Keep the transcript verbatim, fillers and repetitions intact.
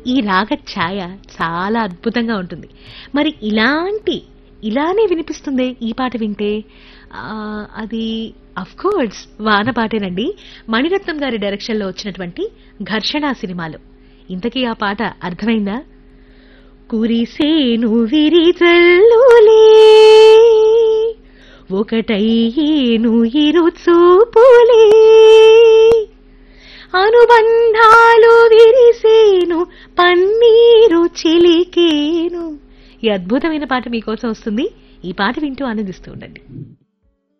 ఈ రాగ ఛాయ చాలా అద్భుతంగా ఉంటుంది. మరి ఇలాంటి ఇలానే వినిపిస్తుందే ఈ పాట వింటే ఆ, అది అఫ్ కోర్స్ వాన పాటేనండి. మణిరత్నం గారి డైరెక్షన్ లో వచ్చినటువంటి ఘర్షణ సినిమాలో. ఇంతకీ ఆ పాట అర్థమైందా? కురిసేను విరిజల్లులే ఒకటయ్యేను ఇరు చూపులే అనుబంధాలు విరిసేను పన్నీరు చిలికేను. ఈ అద్భుతమైన పాట మీకోసం వస్తుంది. ఈ పాట వింటూ ఆనందిస్తూ ఉండండి.